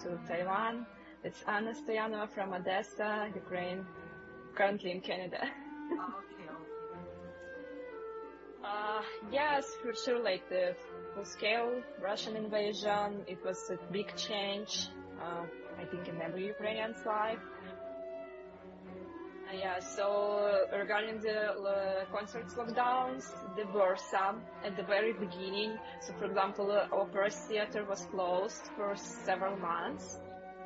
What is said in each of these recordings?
to Taiwan. It's Anna Stoyanova from Odessa, Ukraine, currently in Canada. Yes, for sure, like the full-scale Russian invasion, it was a big change, I think, in every Ukrainian's life. So regarding the concerts lockdowns, there were some at the very beginning. So, for example, the opera theater was closed for several months.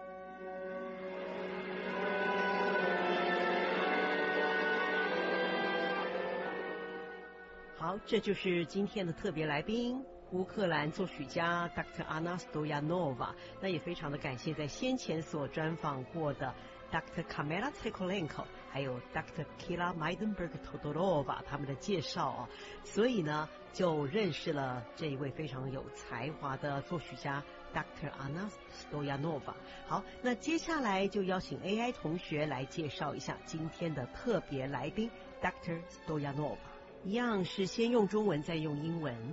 好，这就是今天的特别来宾，乌克兰作曲家 Dr. Anna Stoyanova。那也非常的感谢在先前所专访过的 Dr. Kamila Tsikolenko 还有 Dr. Kila Maidenberg-Todorova 他们的介绍哦，所以呢就认识了这一位非常有才华的作曲家 Dr. Anna Stoyanova。好，那接下来就邀请 AI 同学来介绍一下今天的特别来宾 Dr. Stoyanova。一样是先用中文再用英文。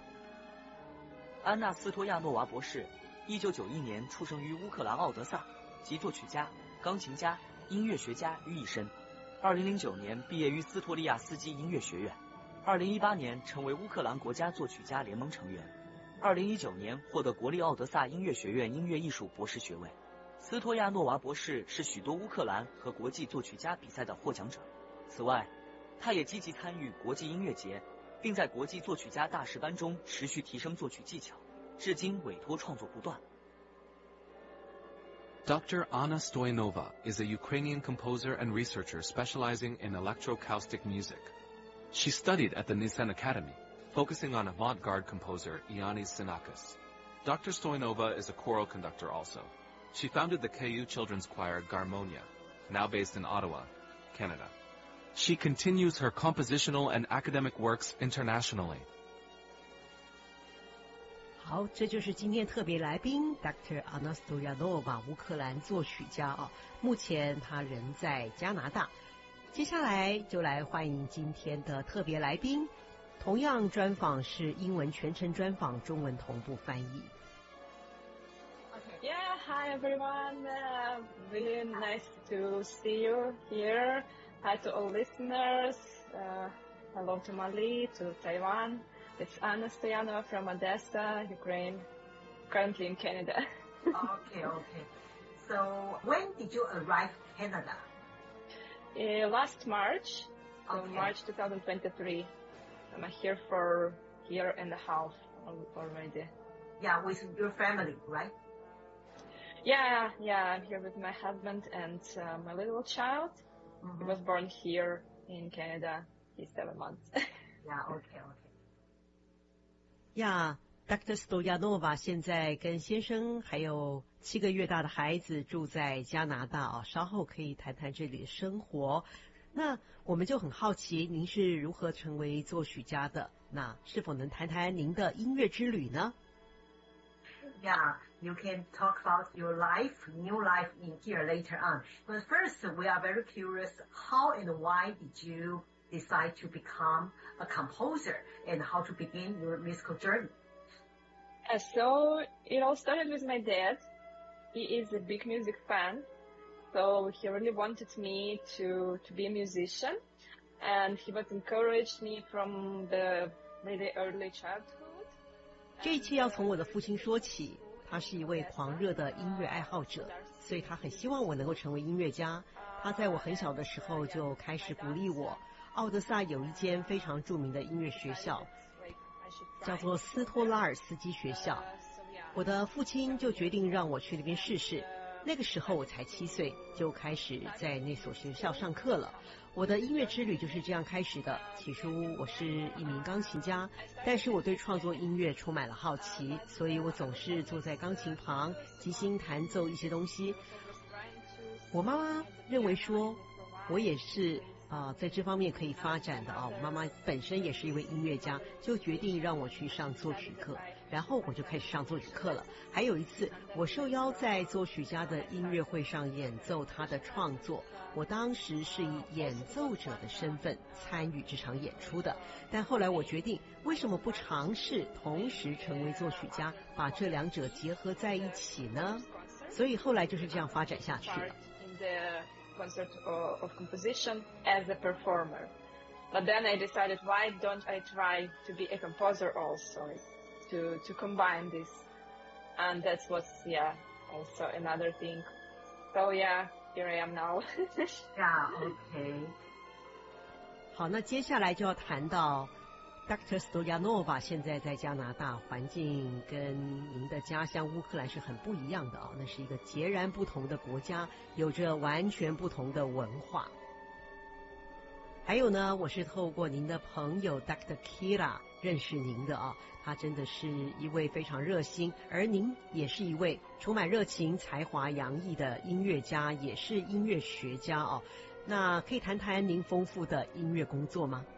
安娜·斯托亚诺娃博士，1991年出生于乌克兰奥德萨，即作曲家、钢琴家、音乐学家于一身。2009年毕业于斯托利亚斯基音乐学院，2018年成为乌克兰国家作曲家联盟成员，2019年获得国立奥德萨音乐学院音乐艺术博士学位。斯托亚诺娃博士是许多乌克兰和国际作曲家比赛的获奖者。此外，他也积极参与国际音乐节，并在国际作曲家大师班中持续提升作曲技巧，至今委托创作不断。 Dr. Anna Stoyanova is a Ukrainian composer and researcher specializing in electroacoustic music. She studied at the Nissen Academy, focusing on avant-garde composer Ioannis Sinakis. Dr. Stoyanova is a choral conductor also. She founded the KU Children's Choir Garmonia, now based in Ottawa, Canada. She continues her compositional and academic works internationally. 好，这就是今天特别来宾 Dr. Anna Stoyanova 乌克兰作曲家啊，目前他人在加拿大。接下来就来欢迎今天的特别来宾，同样专访是英文全程专访，中文同步翻译。 Yeah, hi everyone. Really nice to see you here. Hi to all listeners. Hello to Mali, to Taiwan. It's Anna Stoyanova from Odessa, Ukraine, currently in Canada. Okay. So when did you arrive Canada? Last March, so March 2023. I'm here for a year and a half already. Yeah, with your family, right? Yeah, I'm here with my husband and my little child. He was born here in Canada. He's 7 months. Yeah, okay. Dr. Stoyanova 现在跟先生还有7个月大的孩子住在加拿大啊，稍后可以谈谈这里的生活。那我们就很好奇，您是如何成为作曲家的？那是否能谈谈您的音乐之旅呢？ Yeah, you can talk about your new life in here later on. But first, we are very curious, how and why did you decide to become a composer and how to begin your musical journey? So it all started with my dad. He is a big music fan, so he really wanted me to be a musician, and he was encouraged me from the really early childhood. 这一切要从我的父亲说起，他是一位狂热的音乐爱好者，所以他很希望我能够成为音乐家。他在我很小的时候就开始鼓励我。奥德萨有一间非常著名的音乐学校，叫做斯托拉尔斯基学校。我的父亲就决定让我去那边试试。那个时候我才7岁，就开始在那所学校上课了。我的音乐之旅就是这样开始的。起初我是一名钢琴家，但是我对创作音乐充满了好奇，所以我总是坐在钢琴旁即兴弹奏一些东西。我妈妈认为说我也是在这方面可以发展的我妈妈本身也是一位音乐家，就决定让我去上作曲课，然后我就开始上作曲课了。还有一次我受邀在作曲家的音乐会上演奏他的创作，我当时是以演奏者的身份参与这场演出的，但后来我决定为什么不尝试同时成为作曲家，把这两者结合在一起呢？ 所以后来就是这样发展下去了。 In the concert of composition as a performer, but then I decided, why don't I try to be a composer also, to combine this, and that was also another thing. So here I am now. Okay. 好，那接下来就要谈到 Dr. Stoyanova 现在在加拿大，环境跟您的家乡乌克兰是很不一样的那是一个截然不同的国家，有着完全不同的文化。还有呢，我是透过您的朋友 Dr. Kira 认识您的他真的是一位非常热心，而您也是一位充满热情、才华洋溢的音乐家，也是音乐学家那可以谈谈您丰富的音乐工作吗？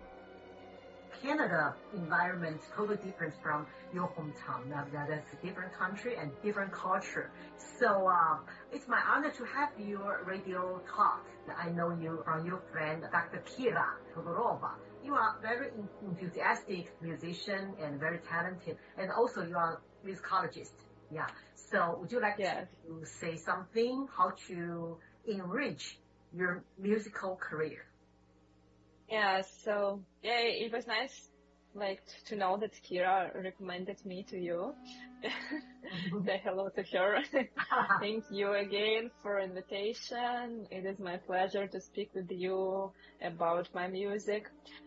Canada environment is totally different from your hometown. That's a different country and different culture. So it's my honor to have your radio talk. I know you from your friend Dr. Kira Todorova. You are very enthusiastic musician and very talented, and also you are a musicologist. Yeah. So would you like to say something how to enrich your musical career? Yeah, so it was nice to know that Kira recommended me to you. Say hello to her. Thank you again for invitation. It is my pleasure to speak with you about my music.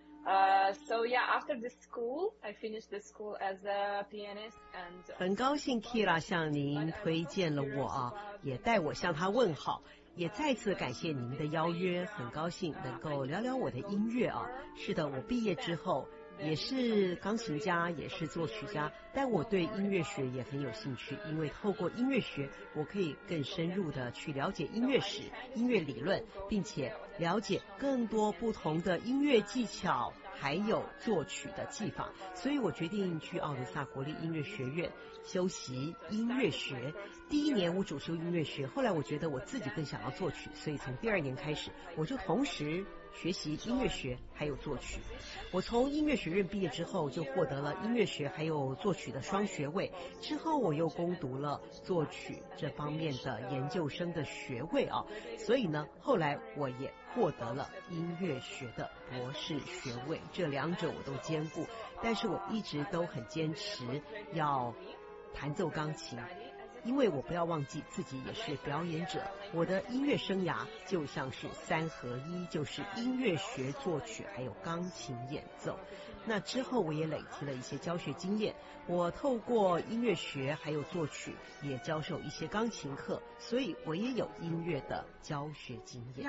After the school, I finished the school as a pianist and 很高兴 Kira 向您推荐了我也代我向他问好。也再次感谢您的邀约，很高兴能够聊聊我的音乐是的，我毕业之后也是钢琴家，也是作曲家，但我对音乐学也很有兴趣，因为透过音乐学，我可以更深入的去了解音乐史、音乐理论，并且了解更多不同的音乐技巧，还有作曲的技法。所以我决定去奥德萨国立音乐学院修习音乐学。第一年我主修音乐学，后来我觉得我自己更想要作曲，所以从第二年开始，我就同时学习音乐学还有作曲。我从音乐学院毕业之后，就获得了音乐学还有作曲的双学位。之后我又攻读了作曲这方面的研究生的学位所以呢，后来我也获得了音乐学的博士学位，这两者我都兼顾。但是我一直都很坚持要弹奏钢琴，因为我不要忘记自己也是表演者，我的音乐生涯就像是三合一，就是音乐学、作曲还有钢琴演奏。那之后我也累积了一些教学经验，我透过音乐学还有作曲也教授一些钢琴课，所以我也有音乐的教学经验。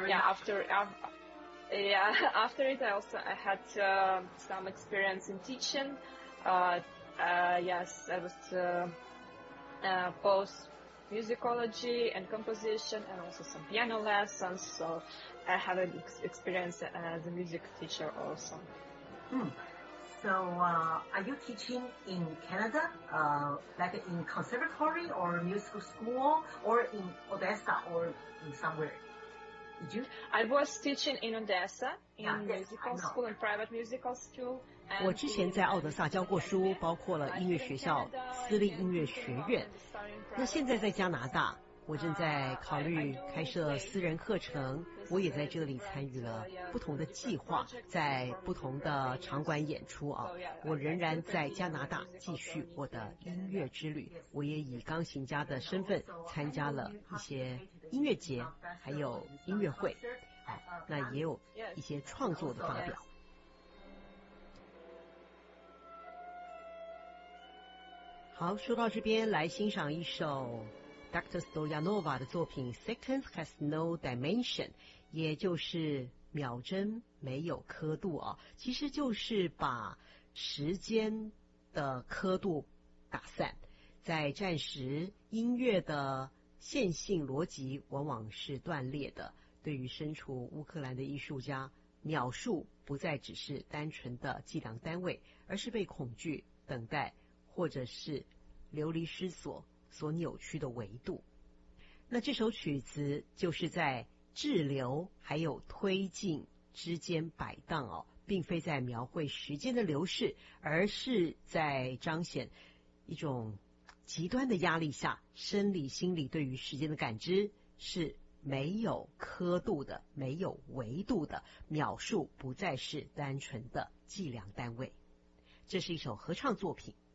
After it, I had some experience in teaching. Yes, I was both musicology and composition, and also some piano lessons. So I have an experience as a music teacher also. So are you teaching in Canada, like in conservatory or musical school, or in Odessa or in somewhere? Did you? I was teaching in Odessa in musical school, in private musical school. 我之前在奥德萨教过书，包括了音乐学校、私立音乐学院。那现在在加拿大，我正在考虑开设私人课程，我也在这里参与了不同的计划，在不同的场馆演出我仍然在加拿大继续我的音乐之旅，我也以钢琴家的身份参加了一些音乐节，还有音乐会那也有一些创作的发表。好，说到这边，来欣赏一首 Dr. Stoyanova 的作品 Seconds Has No Dimension， 也就是秒针没有刻度其实就是把时间的刻度打散。在战时，音乐的线性逻辑往往是断裂的。对于身处乌克兰的艺术家，秒数不再只是单纯的计量单位，而是被恐惧、等待或者是流离失所所扭曲的维度。那这首曲子就是在滞留还有推进之间摆荡并非在描绘时间的流逝，而是在彰显一种极端的压力下，生理心理对于时间的感知是没有刻度的，没有维度的，秒数不再是单纯的计量单位。这是一首合唱作品，